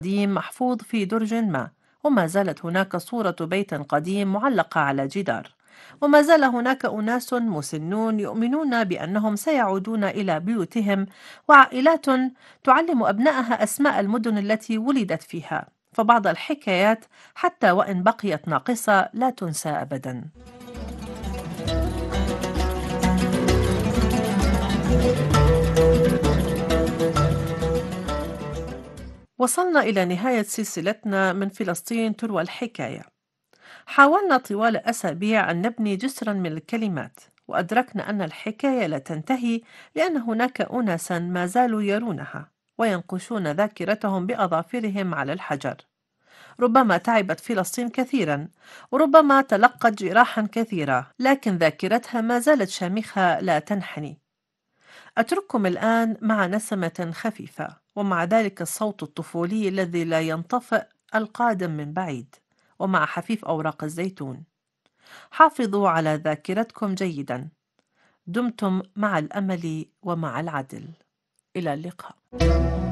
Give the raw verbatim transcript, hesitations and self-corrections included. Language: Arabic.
قديم محفوظ في درج ما، وما زالت هناك صورة بيت قديم معلقة على جدار، وما زال هناك أناس مسنون يؤمنون بأنهم سيعودون إلى بيوتهم، وعائلات تعلم أبنائها أسماء المدن التي ولدت فيها. فبعض الحكايات حتى وإن بقيت ناقصة لا تنسى أبدا. وصلنا إلى نهاية سلسلتنا من فلسطين تروى الحكاية. حاولنا طوال أسابيع أن نبني جسرا من الكلمات، وأدركنا أن الحكاية لا تنتهي، لأن هناك أناسا ما زالوا يرونها وينقشون ذاكرتهم بأظافرهم على الحجر. ربما تعبت فلسطين كثيرا، وربما تلقت جراحا كثيرة، لكن ذاكرتها ما زالت شامخة لا تنحني. أترككم الآن مع نسمة خفيفة، ومع ذلك الصوت الطفولي الذي لا ينطفئ القادم من بعيد، ومع حفيف أوراق الزيتون. حافظوا على ذاكرتكم جيدا. دمتم مع الأمل ومع العدل. إلى اللقاء.